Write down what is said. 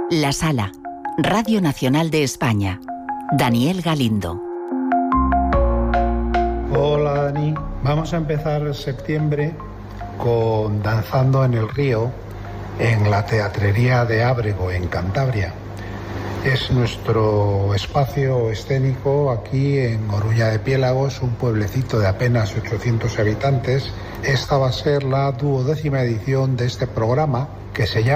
La Sala, Radio Nacional de España. Daniel Galindo. Hola Dani, vamos a empezar septiembre con Danzando en el Río en la Teatrería de Ábrego, en Cantabria. Es nuestro espacio escénico aquí en Oruña de Piélagos, un pueblecito de apenas 800 habitantes. Esta va a ser la 12ª edición de este programa que se llama